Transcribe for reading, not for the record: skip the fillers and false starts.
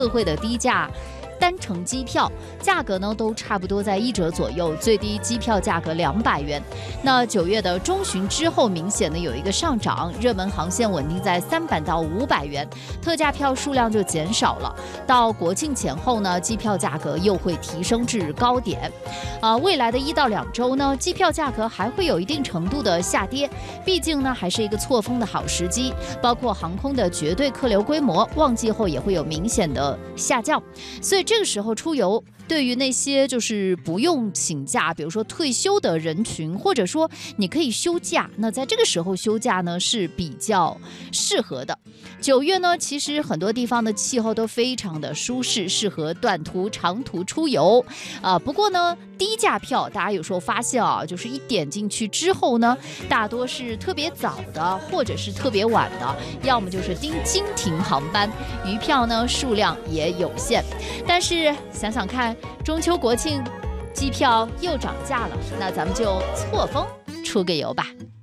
特惠的低价单程机票价格呢都差不多在1折左右，最低机票价格200元。那9月的中旬之后，明显的有一个上涨，热门航线稳定在300到500元，特价票数量就减少了。到国庆前后呢，机票价格又会提升至高点。未来的1到2周呢，机票价格还会有一定程度的下跌，毕竟呢还是一个错峰的好时机，包括航空的绝对客流规模，旺季后也会有明显的下降，所以这个时候出游，对于那些就是不用请假，比如说退休的人群，或者说你可以休假，那在这个时候休假呢是比较适合的。9月呢，其实很多地方的气候都非常的舒适，适合短途、长途出游。不过呢，低价票大家有时候发现就是一点进去之后呢，大多是特别早的，或者是特别晚的，要么就是经停航班，余票呢数量也有限。但是想想看，中秋国庆机票又涨价了，那咱们就错峰出个游吧。